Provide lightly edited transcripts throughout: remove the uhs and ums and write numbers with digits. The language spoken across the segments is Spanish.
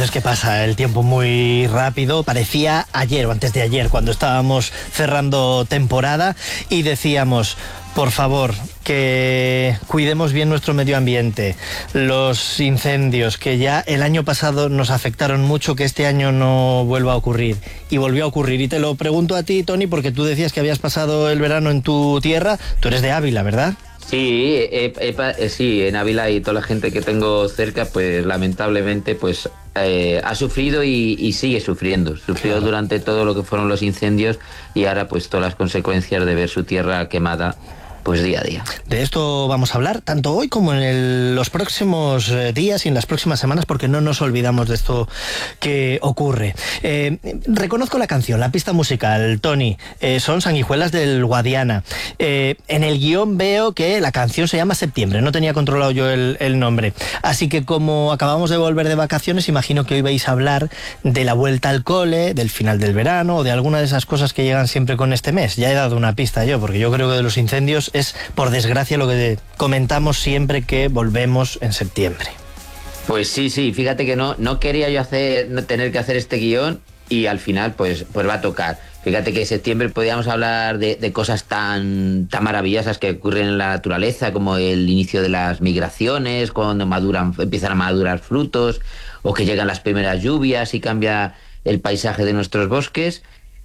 es que pasa el tiempo muy rápido. Parecía ayer o antes de ayer cuando estábamos cerrando temporada y decíamos, por favor, que cuidemos bien nuestro medio ambiente, los incendios que ya el año pasado nos afectaron mucho, que este año no vuelva a ocurrir. Y volvió a ocurrir. Y te lo pregunto a ti, Tony, porque tú decías que habías pasado el verano en tu tierra. Tú eres de Ávila, ¿verdad? Sí, sí, en Ávila y toda la gente que tengo cerca, pues lamentablemente pues ha sufrido y sigue sufriendo. Sufrió Claro. durante todo lo que fueron los incendios y ahora pues todas las consecuencias de ver su tierra quemada pues día a día. De esto vamos a hablar tanto hoy como en los próximos días y en las próximas semanas, porque no nos olvidamos de esto que ocurre. Reconozco la canción, la pista musical, Tony, son Sanguijuelas del Guadiana. En el guión veo que la canción se llama Septiembre, no tenía controlado yo el nombre. Así que como acabamos de volver de vacaciones, imagino que hoy vais a hablar de la vuelta al cole, del final del verano o de alguna de esas cosas que llegan siempre con este mes. Ya he dado una pista yo, porque yo creo que de los incendios es, por desgracia, lo que comentamos siempre que volvemos en septiembre. Pues sí, fíjate que no quería yo tener que hacer este guión y al final pues va a tocar. Fíjate que en septiembre podíamos hablar de cosas tan maravillosas que ocurren en la naturaleza, como el inicio de las migraciones, cuando empiezan a madurar frutos, o que llegan las primeras lluvias y cambia el paisaje de nuestros bosques.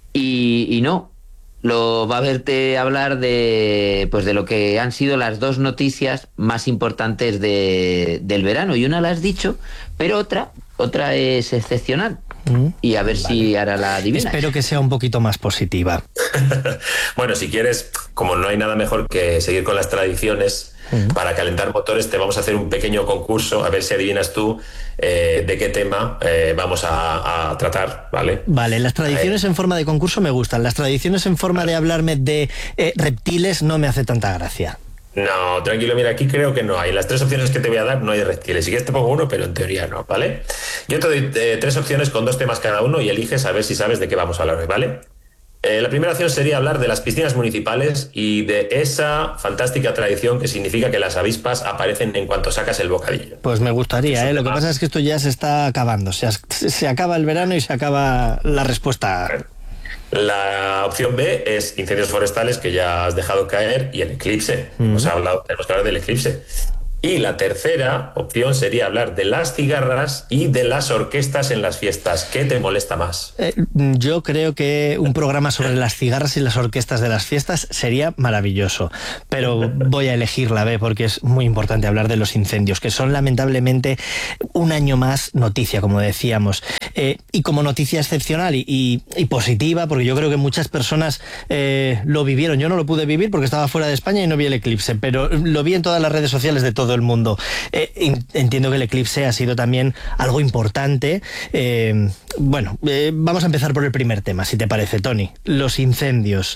Y no, lo va a verte hablar de lo que han sido las dos noticias más importantes del verano. Y una la has dicho, pero otra es excepcional. Y a ver si ahora la adivinas. Espero que sea un poquito más positiva. Bueno, si quieres, como no hay nada mejor que seguir con las tradiciones, para calentar motores te vamos a hacer un pequeño concurso, a ver si adivinas tú de qué tema vamos a tratar, ¿vale? Vale, las tradiciones en forma de concurso me gustan. Las tradiciones en forma de hablarme de reptiles no me hace tanta gracia. No, tranquilo, mira, aquí creo que no hay. Las tres opciones que te voy a dar no hay reptiles. Si quieres te pongo uno, pero en teoría no, ¿vale? Yo te doy tres opciones con dos temas cada uno y eliges a ver si sabes de qué vamos a hablar hoy, ¿vale? La primera opción sería hablar de las piscinas municipales y de esa fantástica tradición que significa que las avispas aparecen en cuanto sacas el bocadillo. Pues me gustaría, ¿eh? Lo que pasa es que esto ya se está acabando. Se acaba el verano y se acaba la respuesta. La opción B es incendios forestales, que ya has dejado caer, y el eclipse. Tenemos que hablar del eclipse. Y la tercera opción sería hablar de las cigarras y de las orquestas en las fiestas. ¿Qué te molesta más? Yo creo que un programa sobre las cigarras y las orquestas de las fiestas sería maravilloso, pero voy a elegir la B porque es muy importante hablar de los incendios, que son lamentablemente un año más noticia, como decíamos, y como noticia excepcional y positiva, porque yo creo que muchas personas lo vivieron. Yo no lo pude vivir porque estaba fuera de España y no vi el eclipse, pero lo vi en todas las redes sociales de todo el mundo. Entiendo que el eclipse ha sido también algo importante. Vamos a empezar por el primer tema, si te parece, Tony. Los incendios.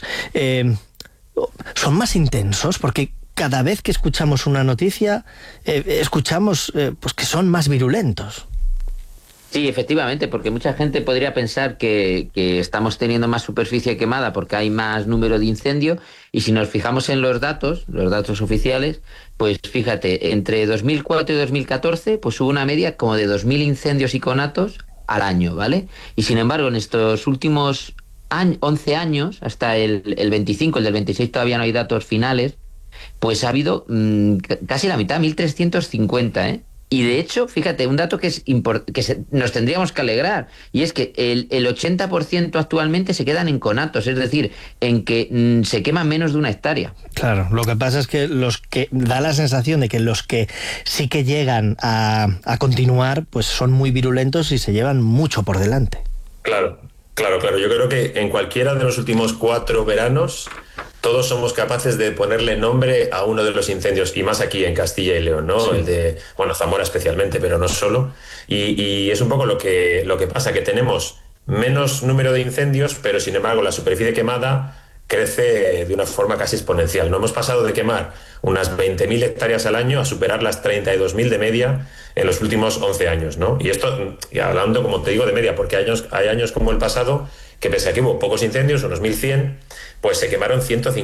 ¿Son más intensos? Porque cada vez que escuchamos una noticia, escuchamos pues que son más virulentos. Sí, efectivamente, porque mucha gente podría pensar que estamos teniendo más superficie quemada porque hay más número de incendio, y si nos fijamos en los datos oficiales, pues fíjate, entre 2004 y 2014 pues hubo una media como de 2.000 incendios y conatos al año, ¿vale? Y sin embargo, en estos últimos 11 años, hasta el 25, el del 26 todavía no hay datos finales, pues ha habido casi la mitad, 1.350, ¿eh? Y de hecho, fíjate, un dato que nos tendríamos que alegrar, y es que el 80% actualmente se quedan en conatos, es decir, en que se queman menos de 1 hectárea. Claro, lo que pasa es que da la sensación de que los que sí que llegan a continuar, pues son muy virulentos y se llevan mucho por delante. Claro. Yo creo que en cualquiera de los últimos 4 veranos todos somos capaces de ponerle nombre a uno de los incendios, y más aquí en Castilla y León, ¿no? Sí. El de, Zamora especialmente, pero no solo. Y es un poco lo que pasa, que tenemos menos número de incendios, pero sin embargo la superficie quemada crece de una forma casi exponencial. No hemos pasado de quemar unas 20.000 hectáreas al año a superar las 32.000 de media en los últimos 11 años, ¿no? Y esto, hablando, como te digo, de media, porque hay años como el pasado que, pese a que hubo pocos incendios, unos 1.100, pues se quemaron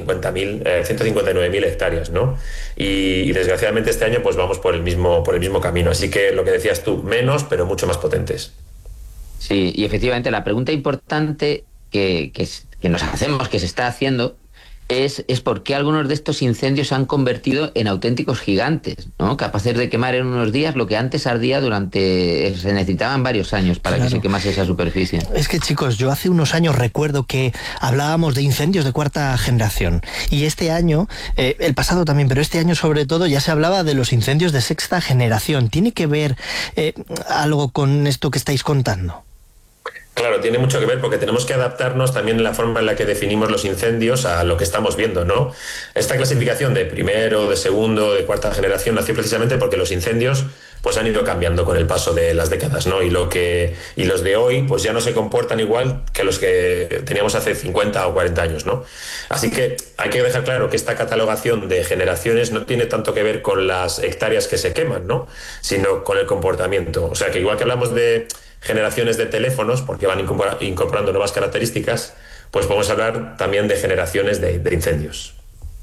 159.000 hectáreas, ¿no? Y desgraciadamente este año pues vamos por el mismo camino. Así que lo que decías tú, menos, pero mucho más potentes. Sí, y efectivamente la pregunta importante que nos hacemos, que se está haciendo, es por qué algunos de estos incendios se han convertido en auténticos gigantes, ¿no? Capaces de quemar en unos días lo que antes ardía durante... Se necesitaban varios años para que se quemase esa superficie. Es que, chicos, yo hace unos años recuerdo que hablábamos de incendios de cuarta generación, y este año, el pasado también, pero este año sobre todo, ya se hablaba de los incendios de sexta generación. ¿Tiene que ver algo con esto que estáis contando? Claro, tiene mucho que ver porque tenemos que adaptarnos también en la forma en la que definimos los incendios a lo que estamos viendo, ¿no? Esta clasificación de primero, de segundo, de cuarta generación nació precisamente porque los incendios pues han ido cambiando con el paso de las décadas, ¿no? Y los de hoy pues ya no se comportan igual que los que teníamos hace 50 o 40 años, ¿no? Así que hay que dejar claro que esta catalogación de generaciones no tiene tanto que ver con las hectáreas que se queman, ¿no? Sino con el comportamiento. O sea, que igual que hablamos de generaciones de teléfonos, porque van incorporando nuevas características, pues podemos hablar también de generaciones de incendios.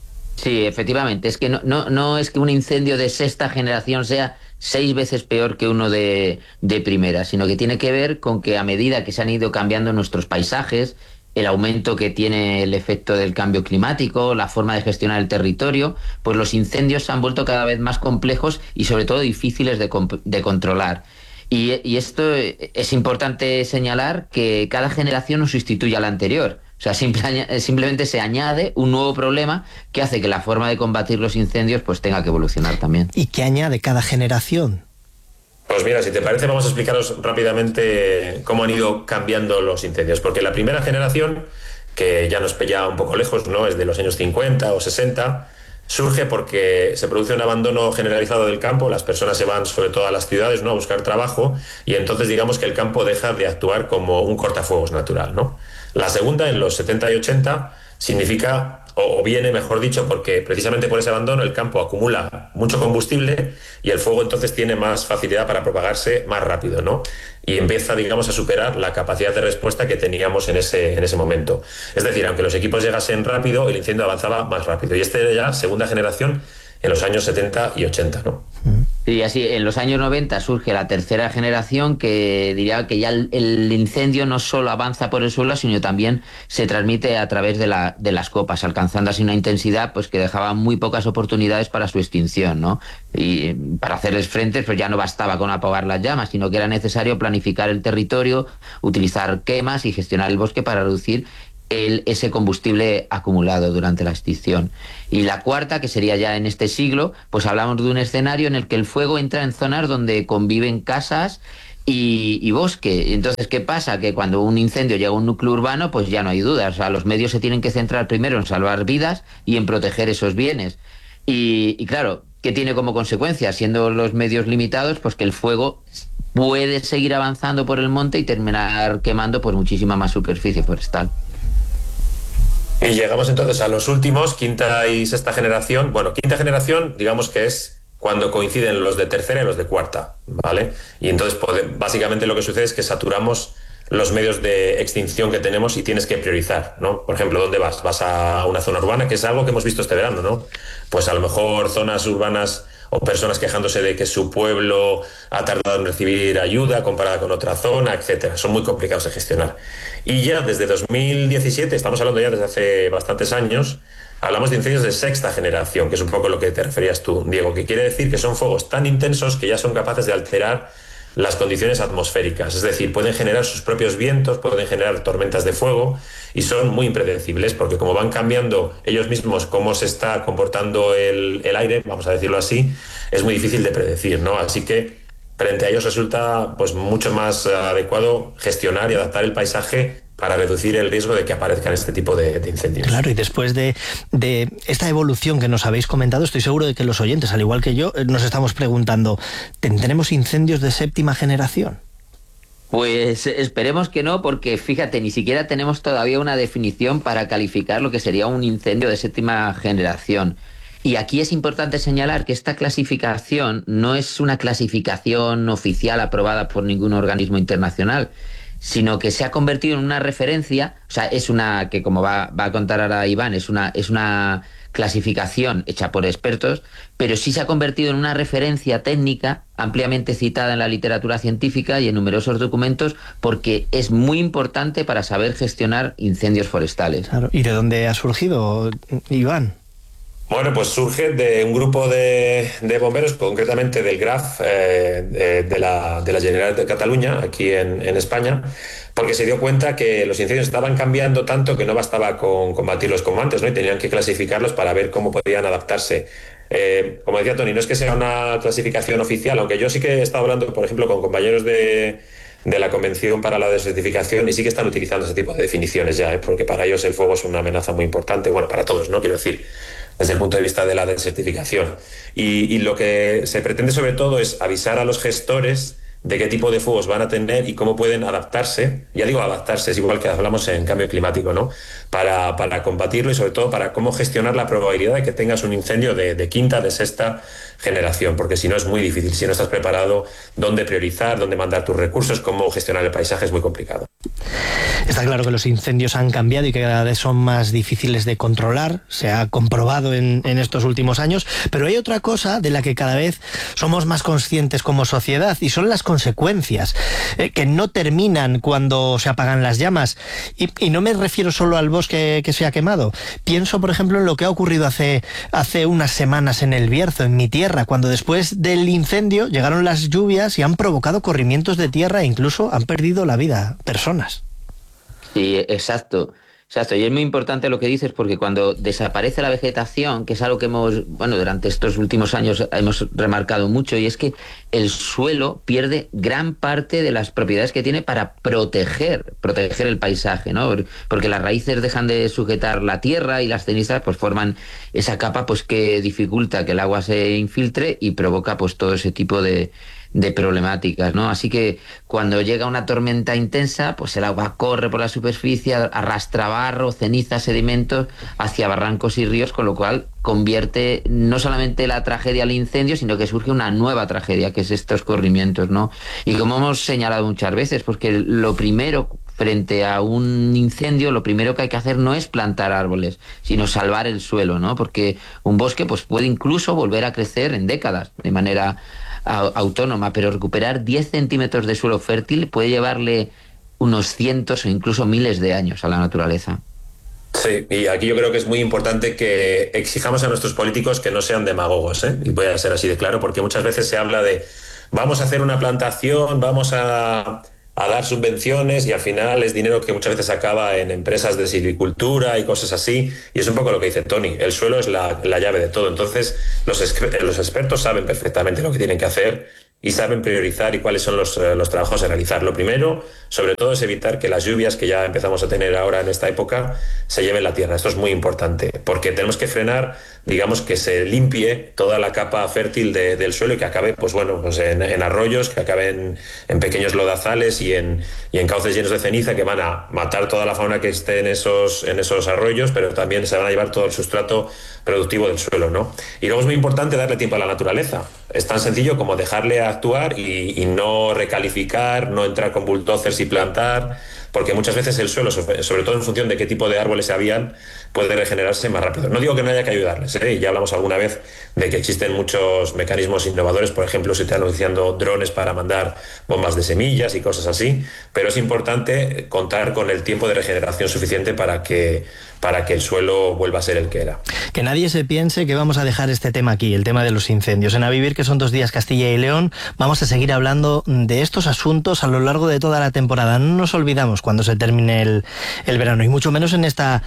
Sí, efectivamente. Es que no es que un incendio de sexta generación sea 6 veces peor que uno de primera, sino que tiene que ver con que a medida que se han ido cambiando nuestros paisajes, el aumento que tiene el efecto del cambio climático, la forma de gestionar el territorio, pues los incendios se han vuelto cada vez más complejos y sobre todo difíciles de controlar. Y esto es importante señalar que cada generación no sustituye a la anterior. O sea, simplemente se añade un nuevo problema que hace que la forma de combatir los incendios pues tenga que evolucionar también. ¿Y qué añade cada generación? Pues mira, si te parece, vamos a explicaros rápidamente cómo han ido cambiando los incendios. Porque la primera generación, que ya nos pilla un poco lejos, ¿no? Es de los años 50 o 60... surge porque se produce un abandono generalizado del campo, las personas se van sobre todo a las ciudades, ¿no? A buscar trabajo, y entonces digamos que el campo deja de actuar como un cortafuegos natural, ¿no? La segunda, en los 70 y 80, significa, o viene mejor dicho, porque precisamente por ese abandono el campo acumula mucho combustible y el fuego entonces tiene más facilidad para propagarse más rápido, ¿no? Y empieza, digamos, a superar la capacidad de respuesta que teníamos en ese momento. Es decir, aunque los equipos llegasen rápido, el incendio avanzaba más rápido. Y este era ya segunda generación en los años 70 y 80, ¿no? Y así, en los años 90 surge la tercera generación, que diría que ya el incendio no solo avanza por el suelo, sino también se transmite a través de las copas, alcanzando así una intensidad pues que dejaba muy pocas oportunidades para su extinción, ¿no? Y para hacerles frente pues ya no bastaba con apagar las llamas, sino que era necesario planificar el territorio, utilizar quemas y gestionar el bosque para reducir ese combustible acumulado durante la extinción. Y la cuarta, que sería ya en este siglo, pues hablamos de un escenario en el que el fuego entra en zonas donde conviven casas y bosque. Entonces, ¿qué pasa? Que cuando un incendio llega a un núcleo urbano, pues ya no hay dudas. O sea, los medios se tienen que centrar primero en salvar vidas y en proteger esos bienes. Y claro, ¿qué tiene como consecuencia? Siendo los medios limitados, pues que el fuego puede seguir avanzando por el monte y terminar quemando pues muchísima más superficie forestal. Y llegamos entonces a los últimos, quinta y sexta generación. Bueno, quinta generación, digamos que es cuando coinciden los de tercera y los de cuarta, ¿vale? Y entonces, básicamente lo que sucede es que saturamos los medios de extinción que tenemos y tienes que priorizar, ¿no? Por ejemplo, ¿dónde vas? Vas a una zona urbana, que es algo que hemos visto este verano, ¿no? Pues a lo mejor zonas urbanas o personas quejándose de que su pueblo ha tardado en recibir ayuda comparada con otra zona, etcétera. Son muy complicados de gestionar. Y ya desde 2017, estamos hablando ya desde hace bastantes años, hablamos de incendios de sexta generación, que es un poco lo que te referías tú, Diego, que quiere decir que son fuegos tan intensos que ya son capaces de alterar las condiciones atmosféricas, es decir, pueden generar sus propios vientos, pueden generar tormentas de fuego y son muy impredecibles porque como van cambiando ellos mismos cómo se está comportando el aire, vamos a decirlo así, es muy difícil de predecir, ¿no? Así que frente a ellos resulta pues mucho más adecuado gestionar y adaptar el paisaje para reducir el riesgo de que aparezcan este tipo de incendios. Claro, y después de esta evolución que nos habéis comentado, estoy seguro de que los oyentes, al igual que yo, nos estamos preguntando, ¿tendremos incendios de séptima generación? Pues esperemos que no, porque fíjate, ni siquiera tenemos todavía una definición para calificar lo que sería un incendio de séptima generación. Y aquí es importante señalar que esta clasificación no es una clasificación oficial aprobada por ningún organismo internacional, sino que se ha convertido en una referencia, o sea, es una, que como va a contar ahora Iván, es una clasificación hecha por expertos, pero sí se ha convertido en una referencia técnica ampliamente citada en la literatura científica y en numerosos documentos, porque es muy importante para saber gestionar incendios forestales. Claro. ¿Y de dónde ha surgido, Iván? Bueno, pues surge de un grupo de bomberos, concretamente del GRAF, de la Generalitat de Cataluña, aquí en España, porque se dio cuenta que los incendios estaban cambiando tanto que no bastaba con combatirlos como antes, ¿no? Y tenían que clasificarlos para ver cómo podían adaptarse. Como decía Tony, no es que sea una clasificación oficial, aunque yo sí que he estado hablando, por ejemplo, con compañeros de la Convención para la Desertificación, y sí que están utilizando ese tipo de definiciones ya, porque para ellos el fuego es una amenaza muy importante, bueno, para todos, ¿no? Quiero decir, desde el punto de vista de la desertificación. Y lo que se pretende sobre todo es avisar a los gestores de qué tipo de fuegos van a tener y cómo pueden adaptarse. Ya digo adaptarse, es igual que hablamos en cambio climático, ¿no? Para combatirlo y sobre todo para cómo gestionar la probabilidad de que tengas un incendio de quinta, de sexta generación, porque si no es muy difícil, si no estás preparado, dónde priorizar, dónde mandar tus recursos, cómo gestionar el paisaje es muy complicado. Está claro que los incendios han cambiado y que cada vez son más difíciles de controlar, se ha comprobado en estos últimos años, pero hay otra cosa de la que cada vez somos más conscientes como sociedad y son las consecuencias, que no terminan cuando se apagan las llamas. Y no me refiero solo al bosque que se ha quemado. Pienso, por ejemplo, en lo que ha ocurrido hace unas semanas en El Bierzo, en mi tierra, cuando después del incendio llegaron las lluvias y han provocado corrimientos de tierra e incluso han perdido la vida personas. Sí, exacto. Y es muy importante lo que dices, porque cuando desaparece la vegetación, que es algo que durante estos últimos años hemos remarcado mucho, y es que el suelo pierde gran parte de las propiedades que tiene para proteger el paisaje, ¿no? Porque las raíces dejan de sujetar la tierra y las cenizas pues forman esa capa pues que dificulta que el agua se infiltre y provoca pues todo ese tipo de problemáticas, ¿no? Así que cuando llega una tormenta intensa, pues el agua corre por la superficie, arrastra barro, cenizas, sedimentos hacia barrancos y ríos, con lo cual convierte no solamente la tragedia al incendio, sino que surge una nueva tragedia, que es estos corrimientos, ¿no? Y como hemos señalado muchas veces, porque lo primero frente a un incendio, lo primero que hay que hacer no es plantar árboles, sino salvar el suelo, ¿no? Porque un bosque pues puede incluso volver a crecer en décadas, de manera autónoma, pero recuperar 10 centímetros de suelo fértil puede llevarle unos cientos o incluso miles de años a la naturaleza. Sí, y aquí yo creo que es muy importante que exijamos a nuestros políticos que no sean demagogos, ¿eh? Y voy a ser así de claro, porque muchas veces se habla de vamos a hacer una plantación, vamos a dar subvenciones, y al final es dinero que muchas veces acaba en empresas de silvicultura y cosas así, y es un poco lo que dice Tony, el suelo es la llave de todo. Entonces los expertos saben perfectamente lo que tienen que hacer y saben priorizar y cuáles son los trabajos a realizar. Lo primero, sobre todo, es evitar que las lluvias que ya empezamos a tener ahora en esta época se lleven la tierra. Esto es muy importante, porque tenemos que frenar, digamos, que se limpie toda la capa fértil del suelo y que acabe pues en arroyos, que acaben en pequeños lodazales y en cauces llenos de ceniza, que van a matar toda la fauna que esté en esos arroyos, pero también se van a llevar todo el sustrato productivo del suelo, ¿no? Y luego es muy importante darle tiempo a la naturaleza. Es tan sencillo como dejarle actuar y no recalificar, no entrar con bulldozers y plantar, porque muchas veces el suelo, sobre todo en función de qué tipo de árboles habían, puede regenerarse más rápido. No digo que no haya que ayudarles, ¿eh? Ya hablamos alguna vez de que existen muchos mecanismos innovadores, por ejemplo, se están utilizando drones para mandar bombas de semillas y cosas así, pero es importante contar con el tiempo de regeneración suficiente para que el suelo vuelva a ser el que era. Que nadie se piense que vamos a dejar este tema aquí, el tema de los incendios. En A Vivir, que son 2 días Castilla y León, vamos a seguir hablando de estos asuntos a lo largo de toda la temporada. No nos olvidamos cuando se termine el verano, y mucho menos en esta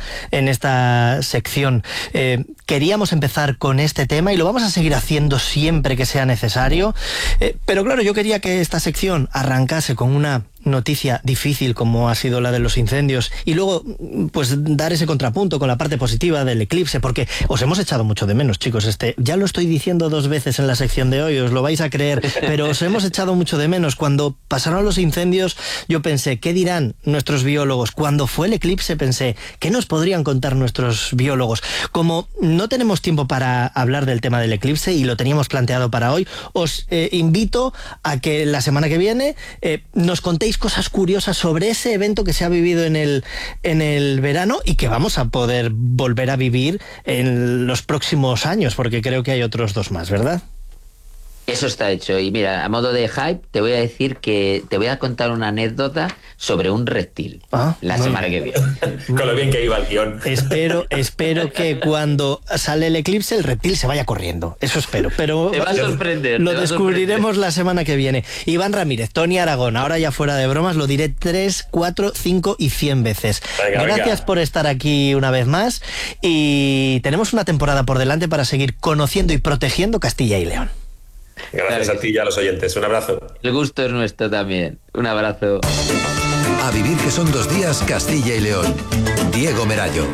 sección. Queríamos empezar con este tema y lo vamos a seguir haciendo siempre que sea necesario, pero claro, yo quería que esta sección arrancase con una noticia difícil como ha sido la de los incendios y luego pues dar ese contrapunto con la parte positiva del eclipse, porque os hemos echado mucho de menos, chicos. Ya lo estoy diciendo 2 veces en la sección de hoy, os lo vais a creer, pero os hemos echado mucho de menos. Cuando pasaron los incendios yo pensé, ¿qué dirán nuestros biólogos? Cuando fue el eclipse pensé, ¿qué nos podrían contar nuestros biólogos? Como no tenemos tiempo para hablar del tema del eclipse y lo teníamos planteado para hoy, os invito a que la semana que viene nos contéis contéis cosas curiosas sobre ese evento que se ha vivido en el verano y que vamos a poder volver a vivir en los próximos años, porque creo que hay otros 2 más, ¿verdad? Eso está hecho. Y mira, a modo de hype, te voy a decir que te voy a contar una anécdota sobre un reptil la semana que viene. Con lo bien que iba el guión. Espero que cuando sale el eclipse el reptil se vaya corriendo. Eso espero. Pero te va a sorprender. Lo descubriremos la semana que viene. Iván Ramírez, Tony Aragón, ahora ya fuera de bromas, lo diré 3, 4, 5 y 100 veces. Gracias por estar aquí una vez más y tenemos una temporada por delante para seguir conociendo y protegiendo Castilla y León. Gracias a ti y a los oyentes. Un abrazo. El gusto es nuestro también. Un abrazo. A vivir que son 2 días Castilla y León. Diego Merallo.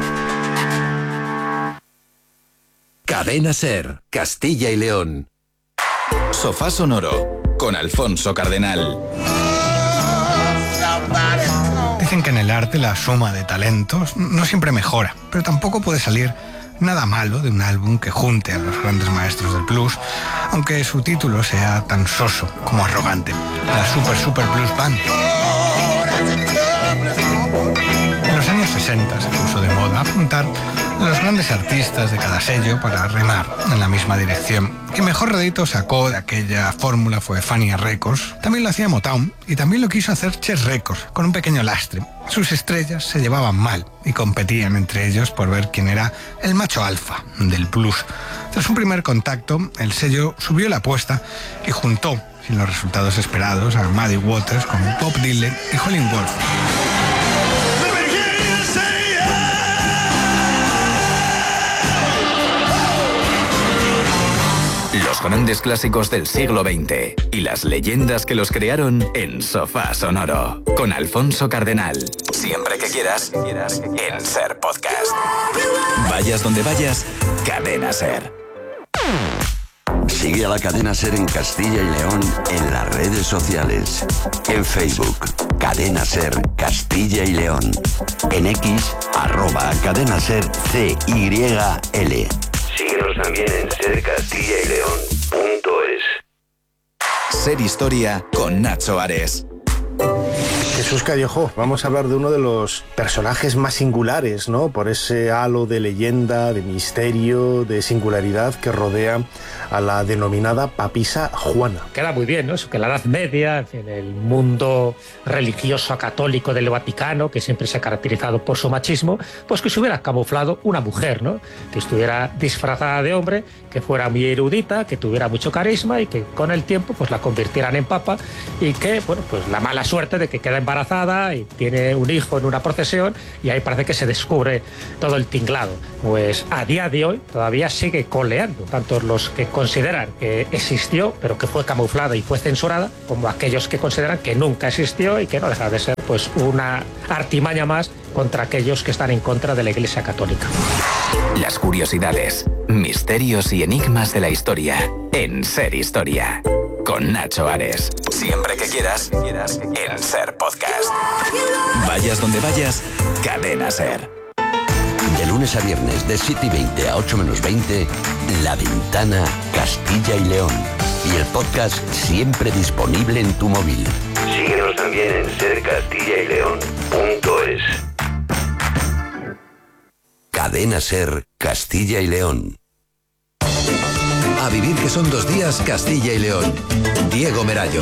Cadena SER, Castilla y León. Sofá Sonoro con Alfonso Cardenal. Dicen que en el arte la suma de talentos no siempre mejora, pero tampoco puede salir nada malo de un álbum que junte a los grandes maestros del blues, aunque su título sea tan soso como arrogante. La Super Blues Band. En los años 60 se puso de moda apuntar a los grandes artistas de cada sello para remar en la misma dirección. Quien mejor rédito sacó de aquella fórmula fue Fania Records. También lo hacía Motown y también lo quiso hacer Chess Records, con un pequeño lastre. Sus estrellas se llevaban mal y competían entre ellos por ver quién era el macho alfa del blues. Tras un primer contacto, el sello subió la apuesta y juntó, sin los resultados esperados, a Muddy Waters con Bob Dylan y Howlin' Wolf. Los grandes clásicos del siglo XX y las leyendas que los crearon en Sofá Sonoro con Alfonso Cardenal. Siempre que quieras, en SER Podcast. Vayas donde vayas, Cadena SER. Sigue a la Cadena SER en Castilla y León en las redes sociales. En Facebook, Cadena SER Castilla y León. En X, @CadenaSER CYL. Síguenos también en sercastillaileón.es. SER Historia con Nacho Ares. Jesús Callejo, vamos a hablar de uno de los personajes más singulares, ¿no? Por ese halo de leyenda, de misterio, de singularidad que rodea a la denominada papisa Juana. Queda muy bien, ¿no? Eso que en la Edad Media, en el mundo religioso católico del Vaticano, que siempre se ha caracterizado por su machismo, pues que se hubiera camuflado una mujer, ¿no? Que estuviera disfrazada de hombre, que fuera muy erudita, que tuviera mucho carisma y que con el tiempo pues la convirtieran en papa y que, bueno, pues la mala suerte de que queda embarazada y tiene un hijo en una procesión y ahí parece que se descubre todo el tinglado. Pues a día de hoy todavía sigue coleando, tanto los que consideran que existió pero que fue camuflada y fue censurada, como aquellos que consideran que nunca existió y que no deja de ser pues una artimaña más contra aquellos que están en contra de la Iglesia Católica. Las curiosidades, misterios y enigmas de la historia en SER Historia con Nacho Ares. Siempre que quieras, en SER Podcast. Vayas donde vayas, Cadena SER. De lunes a viernes de 7:20 a 8 menos 20, La Ventana Castilla y León. Y el podcast siempre disponible en tu móvil. Síguenos también en sercastillaileón.es. Cadena SER Castilla y León. A vivir que son 2 días Castilla y León. Diego Merallo.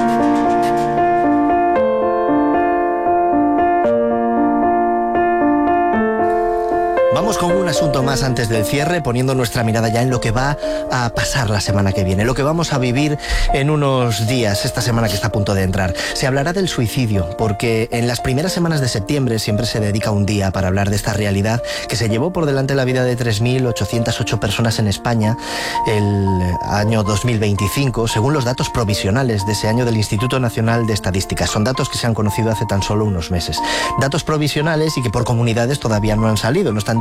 Vamos con un asunto más antes del cierre, poniendo nuestra mirada ya en lo que va a pasar la semana que viene, lo que vamos a vivir en unos días, esta semana que está a punto de entrar. Se hablará del suicidio, porque en las primeras semanas de septiembre siempre se dedica un día para hablar de esta realidad que se llevó por delante la vida de 3.808 personas en España el año 2025, según los datos provisionales de ese año del Instituto Nacional de Estadística. Son datos que se han conocido hace tan solo unos meses. Datos provisionales y que por comunidades todavía no han salido, no están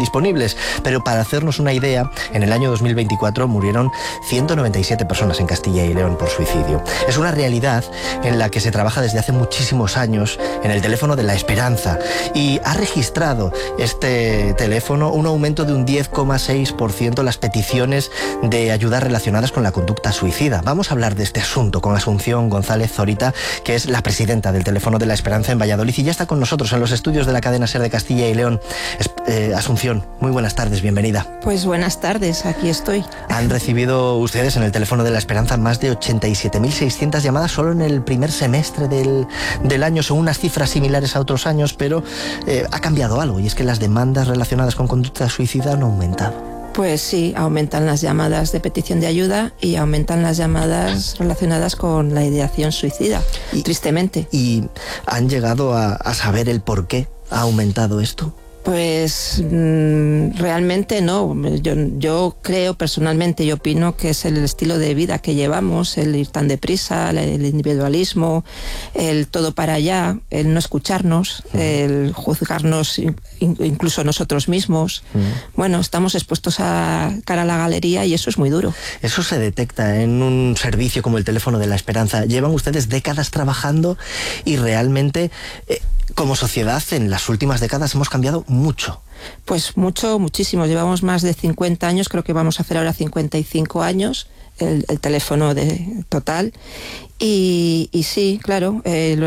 disponibles, pero para hacernos una idea, en el año 2024 murieron 197 personas en Castilla y León por suicidio. Es una realidad en la que se trabaja desde hace muchísimos años en el teléfono de la esperanza, y ha registrado este teléfono un aumento de un 10,6% las peticiones de ayuda relacionadas con la conducta suicida. Vamos a hablar de este asunto con Asunción González Zorita, que es la presidenta del teléfono de la esperanza en Valladolid, y ya está con nosotros en los estudios de la cadena SER de Castilla y León. Asunción, muy buenas tardes, bienvenida. Pues buenas tardes, aquí estoy. Han recibido ustedes en el teléfono de la esperanza más de 87.600 llamadas solo en el primer semestre del año. Son unas cifras similares a otros años, pero ha cambiado algo, y es que las demandas relacionadas con conducta suicida han aumentado. Pues sí, aumentan las llamadas de petición de ayuda y aumentan las llamadas relacionadas con la ideación suicida, tristemente. ¿Y han llegado a saber el por qué ha aumentado esto? Pues realmente no. Yo creo personalmente, yo opino que es el estilo de vida que llevamos, el ir tan deprisa, el individualismo, el todo para allá, el no escucharnos, el juzgarnos incluso nosotros mismos. Bueno, estamos expuestos a cara a la galería y eso es muy duro. Eso se detecta en un servicio como el teléfono de la esperanza. Llevan ustedes décadas trabajando y realmente como sociedad en las últimas décadas hemos cambiado mucho. Pues muchísimo. Llevamos más de 50 años, creo que vamos a hacer ahora 55 años, el teléfono total. Y sí, claro,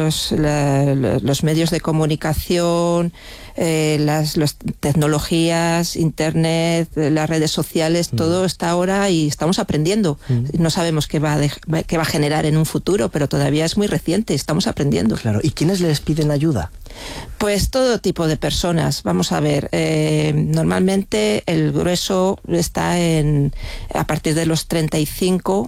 los medios de comunicación, las tecnologías, internet, las redes sociales, todo está ahora y estamos aprendiendo. No sabemos qué va a generar en un futuro, pero todavía es muy reciente, estamos aprendiendo. Claro. ¿Y quiénes les piden ayuda? Pues todo tipo de personas. Vamos a ver, normalmente el grueso está a partir de los 35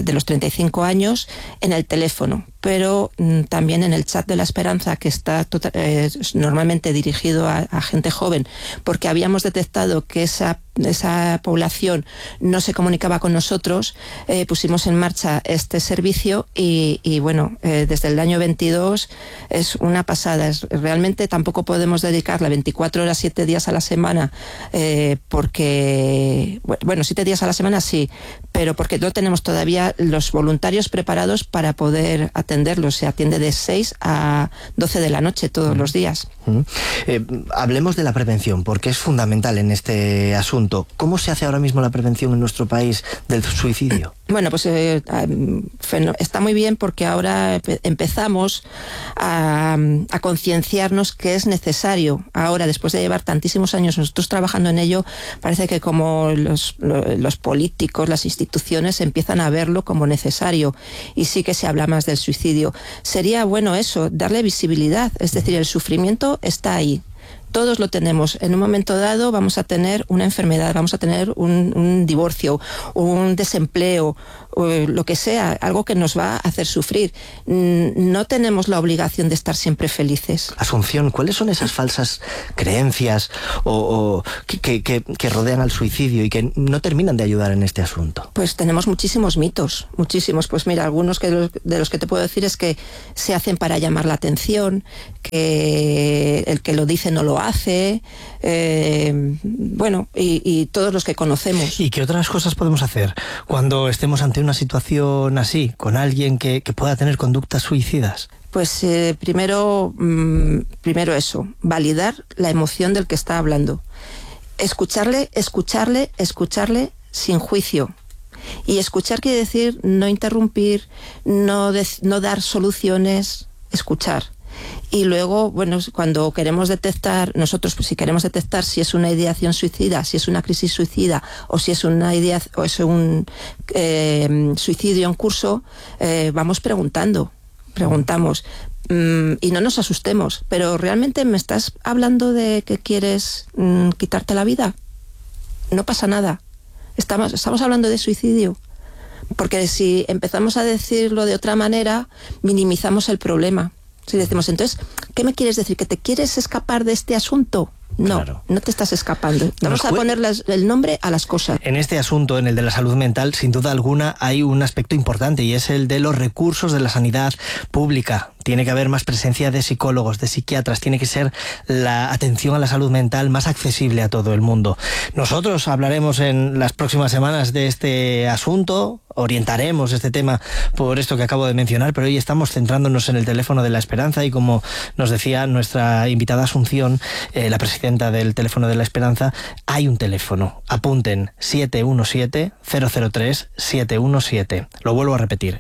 años en el teléfono, pero también en el chat de la esperanza, que está normalmente dirigido a gente joven, porque habíamos detectado que esa población no se comunicaba con nosotros. Pusimos en marcha este servicio y bueno, desde el año 22 es una pasada. Realmente tampoco podemos dedicarle 24 horas, 7 días a la semana, porque, bueno, 7 días a la semana sí, pero porque no tenemos todavía los voluntarios preparados para poder atenderlos. Se atiende de 6 a 12 de la noche todos los días. Hablemos de la prevención, porque es fundamental en este asunto. ¿Cómo se hace ahora mismo la prevención en nuestro país del suicidio? Bueno, pues está muy bien, porque ahora empezamos a concienciarnos que es necesario. Ahora, después de llevar tantísimos años nosotros trabajando en ello, parece que como los políticos, las instituciones empiezan a verlo como necesario, y sí que se habla más del suicidio. Sería bueno eso, darle visibilidad, es decir, el sufrimiento está ahí. Todos lo tenemos. En un momento dado vamos a tener una enfermedad, vamos a tener un divorcio, un desempleo, lo que sea, algo que nos va a hacer sufrir. No tenemos la obligación de estar siempre felices. Asunción, ¿cuáles son esas falsas creencias que rodean al suicidio y que no terminan de ayudar en este asunto? Pues tenemos muchísimos mitos, muchísimos. Pues mira, algunos de los que te puedo decir es que se hacen para llamar la atención, que el que lo dice no lo hace, bueno, y todos los que conocemos. ¿Y qué otras cosas podemos hacer cuando estemos ante una situación así, con alguien que pueda tener conductas suicidas? Pues primero eso, validar la emoción del que está hablando. Escucharle sin juicio. Y escuchar quiere decir no interrumpir, no dar soluciones, escuchar. Y luego, bueno, cuando queremos detectar, nosotros pues, si queremos detectar si es una ideación suicida, si es una crisis suicida o si es una idea o es un suicidio en curso, vamos preguntamos. Y no nos asustemos, pero ¿realmente me estás hablando de que quieres quitarte la vida? No pasa nada. Estamos hablando de suicidio. Porque si empezamos a decirlo de otra manera, minimizamos el problema. Si decimos, entonces, ¿qué me quieres decir? ¿Que te quieres escapar de este asunto? No te estás escapando. Vamos a poner el nombre a las cosas. En este asunto, en el de la salud mental, sin duda alguna hay un aspecto importante y es el de los recursos de la sanidad pública. Tiene que haber más presencia de psicólogos, de psiquiatras, tiene que ser la atención a la salud mental más accesible a todo el mundo. Nosotros hablaremos en las próximas semanas de este asunto, orientaremos este tema por esto que acabo de mencionar, pero hoy estamos centrándonos en el teléfono de la esperanza y como nos decía nuestra invitada Asunción, la presidenta del teléfono de la esperanza, hay un teléfono. Apunten, 717-003-717. Lo vuelvo a repetir,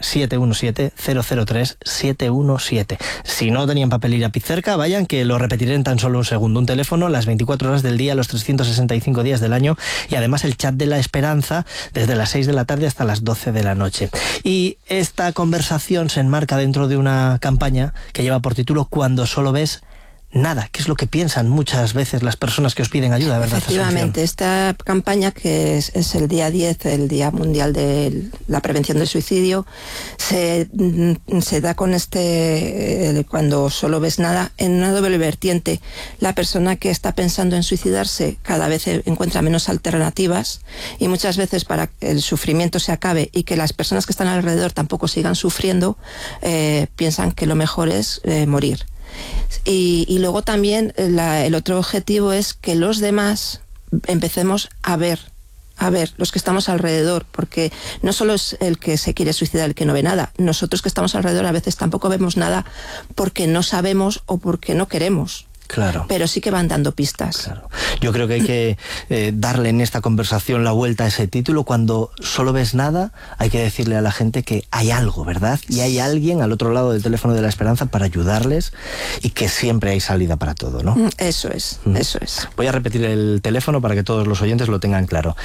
717-003-717. Si no tenían papel y lápiz cerca, vayan que lo repetiré en tan solo un segundo. Un teléfono las 24 horas del día, los 365 días del año y además el chat de la esperanza desde las 6 de la tarde hasta las 12 de la noche. Y esta conversación se enmarca dentro de una campaña que lleva por título Cuando solo ves nada, que es lo que piensan muchas veces las personas que os piden ayuda, ¿verdad? Efectivamente, esta campaña que es el día 10, el Día Mundial de la Prevención del Suicidio, se da con cuando solo ves nada, en una doble vertiente. La persona que está pensando en suicidarse cada vez encuentra menos alternativas y muchas veces para que el sufrimiento se acabe y que las personas que están alrededor tampoco sigan sufriendo, piensan que lo mejor es morir. Y luego también el otro objetivo es que los demás empecemos a ver los que estamos alrededor, porque no solo es el que se quiere suicidar el que no ve nada, nosotros que estamos alrededor a veces tampoco vemos nada porque no sabemos o porque no queremos. Claro. Pero sí que van dando pistas. Claro. Yo creo que hay que darle en esta conversación la vuelta a ese título. Cuando solo ves nada, hay que decirle a la gente que hay algo, ¿verdad? Y hay alguien al otro lado del teléfono de la esperanza para ayudarles y que siempre hay salida para todo, ¿no? Eso es. Voy a repetir el teléfono para que todos los oyentes lo tengan claro.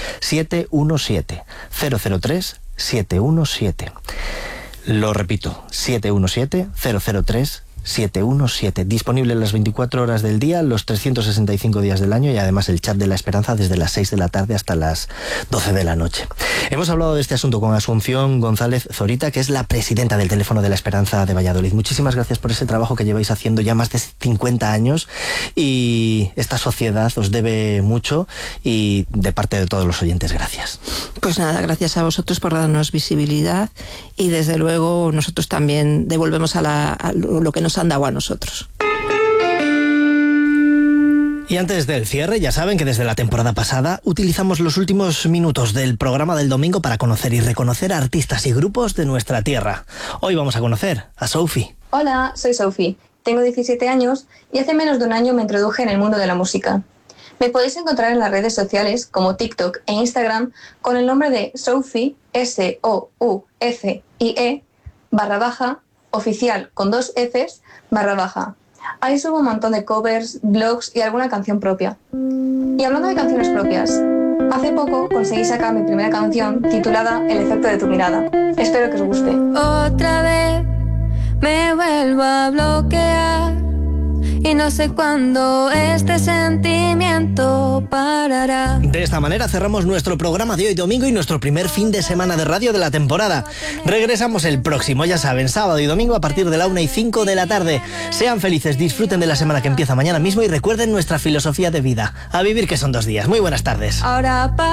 717-003-717. Lo repito, 717-003-717. 717, disponible las 24 horas del día, los 365 días del año y además el chat de la esperanza desde las 6 de la tarde hasta las 12 de la noche. Hemos hablado de este asunto con Asunción González Zorita, que es la presidenta del teléfono de la esperanza de Valladolid. Muchísimas gracias por ese trabajo que lleváis haciendo ya más de 50 años y esta sociedad os debe mucho y de parte de todos los oyentes, gracias. Pues nada, gracias a vosotros por darnos visibilidad y desde luego nosotros también devolvemos a lo que nos han dado a nosotros. Y antes del cierre, ya saben que desde la temporada pasada utilizamos los últimos minutos del programa del domingo para conocer y reconocer a artistas y grupos de nuestra tierra. Hoy vamos a conocer a Sophie. Hola, soy Sophie. Tengo 17 años y hace menos de un año me introduje en el mundo de la música. Me podéis encontrar en las redes sociales como TikTok e Instagram con el nombre de Sophie, SOUFIE, _oficial con 2 Fs, _. Ahí subo un montón de covers, blogs y alguna canción propia. Y hablando de canciones propias, hace poco conseguí sacar mi primera canción titulada El efecto de tu mirada. Espero que os guste. Otra vez me vuelvo a bloquear y no sé cuándo este sentimiento parará. De esta manera cerramos nuestro programa de hoy domingo y nuestro primer fin de semana de radio de la temporada. Regresamos el próximo, ya saben, sábado y domingo a partir de la 1:05 de la tarde. Sean felices, disfruten de la semana que empieza mañana mismo y recuerden nuestra filosofía de vida. A vivir que son 2 días. Muy buenas tardes. Ahora